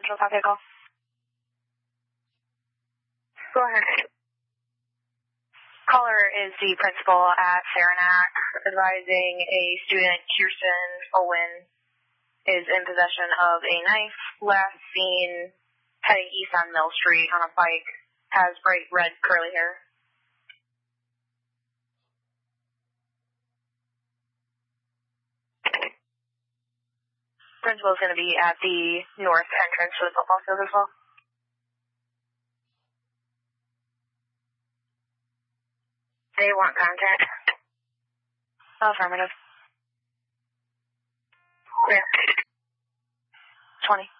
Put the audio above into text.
Central South Call. Go ahead. Caller is the principal at Saranac, advising a student, Kirsten Owen, is in possession of a knife, last seen heading east on Mill Street on a bike, has bright red curly hair. Principal is going to be at the north entrance to the football field as well. They want contact. Affirmative. Clear. 20.